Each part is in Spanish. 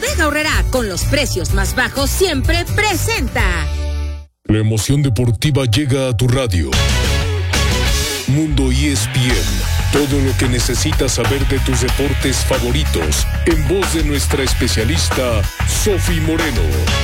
Bodega Aurrerá, con los precios más bajos siempre, presenta. La emoción deportiva llega a tu radio. Mundo ESPN. Todo lo que necesitas saber de tus deportes favoritos, en voz de nuestra especialista, Sofi Moreno.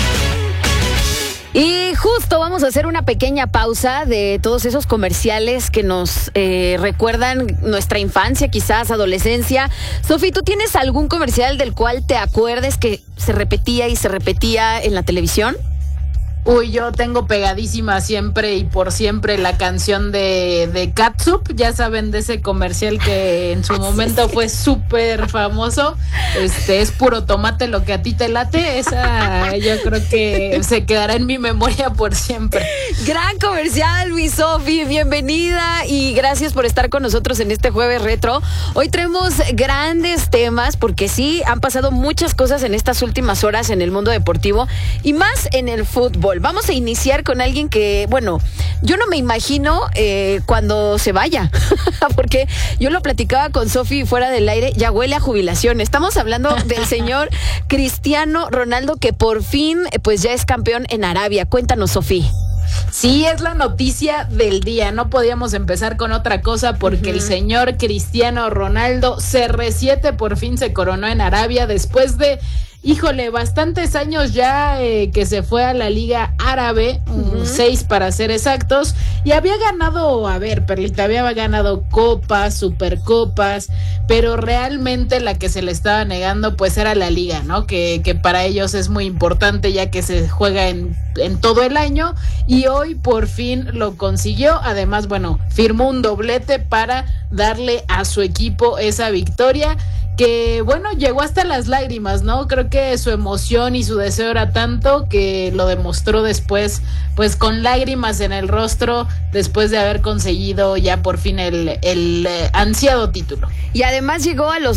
Y justo vamos a hacer una pequeña pausa de todos esos comerciales que nos recuerdan nuestra infancia, quizás adolescencia. Sofi, ¿tú tienes algún comercial del cual te acuerdes que se repetía y se repetía en la televisión? Uy, yo tengo pegadísima siempre y por siempre la canción de Catsup, ya saben, de ese comercial que en su momento fue súper famoso. Es puro tomate lo que a ti te late. Esa yo creo que se quedará en mi memoria por siempre. Gran comercial, mi Sofi, bienvenida y gracias por estar con nosotros en este jueves retro. Hoy traemos grandes temas porque sí, han pasado muchas cosas en estas últimas horas en el mundo deportivo y más en el fútbol. Vamos a iniciar con alguien que, bueno, yo no me imagino cuando se vaya, porque yo lo platicaba con Sofi fuera del aire, ya huele a jubilación. Estamos hablando del señor Cristiano Ronaldo, que por fin, pues ya es campeón en Arabia. Cuéntanos, Sofi. Sí, es la noticia del día. No podíamos empezar con otra cosa porque el señor Cristiano Ronaldo, CR7, por fin se coronó en Arabia después de... Híjole, bastantes años ya que se fue a la Liga Árabe, 6 para ser exactos, y había ganado, a ver, Perlita, había ganado copas, supercopas, pero realmente la que se le estaba negando pues era la Liga, ¿no? Que para ellos es muy importante ya que se juega en todo el año, y hoy por fin lo consiguió. Además, bueno, firmó un doblete para darle a su equipo esa victoria, que bueno, llegó hasta las lágrimas, ¿no? Creo que su emoción y su deseo era tanto que lo demostró después, pues con lágrimas en el rostro, después de haber conseguido ya por fin el ansiado título. Y además llegó a los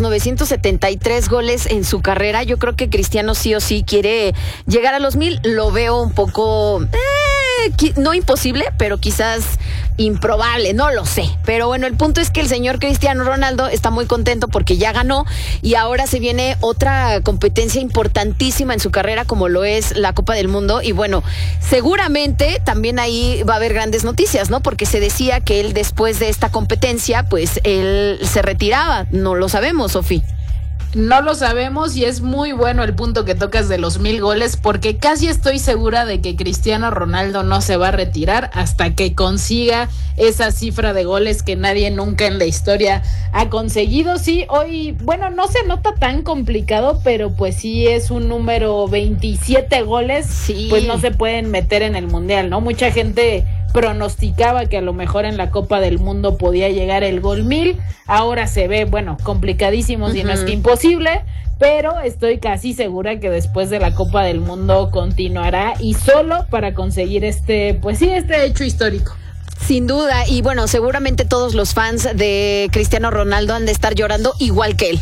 973 goles en su carrera. Yo creo que Cristiano sí o sí quiere llegar a los 1000. Lo veo un poco... no imposible, pero quizás improbable, no lo sé. Pero bueno, el punto es que el señor Cristiano Ronaldo está muy contento porque ya ganó y ahora se viene otra competencia importantísima en su carrera, como lo es la Copa del Mundo. Y bueno, seguramente también ahí va a haber grandes noticias, ¿no? Porque se decía que él después de esta competencia, pues él se retiraba. No lo sabemos, Sofi. No lo sabemos, y es muy bueno el punto que tocas de los 1000 goles, porque casi estoy segura de que Cristiano Ronaldo no se va a retirar hasta que consiga esa cifra de goles que nadie nunca en la historia ha conseguido. Sí, hoy, bueno, no se nota tan complicado, pero pues sí es un número 27 goles, sí. Pues no se pueden meter en el Mundial, ¿no? Mucha gente pronosticaba que a lo mejor en la Copa del Mundo podía llegar el gol 1000, ahora se ve, bueno, complicadísimo, si no es que imposible, pero estoy casi segura que después de la Copa del Mundo continuará, y solo para conseguir este hecho histórico. Sin duda, y bueno, seguramente todos los fans de Cristiano Ronaldo han de estar llorando igual que él.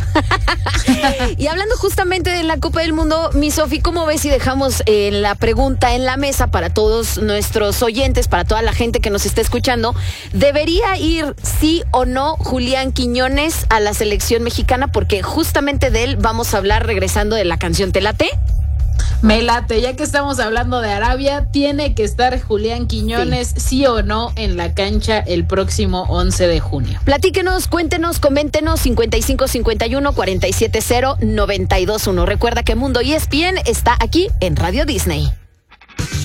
Y hablando justamente de la Copa del Mundo, mi Sofi, ¿cómo ves si dejamos la pregunta en la mesa para todos nuestros oyentes, para toda la gente que nos está escuchando? ¿Debería ir sí o no Julián Quiñones a la selección mexicana? Porque justamente de él vamos a hablar regresando de la canción. ¿Te late? Me late, ya que estamos hablando de Arabia, tiene que estar Julián Quiñones, sí o no, en la cancha el próximo 11 de junio. Platíquenos, cuéntenos, coméntenos, 5551-470-921. Recuerda que Mundo ESPN está aquí en Radio Disney.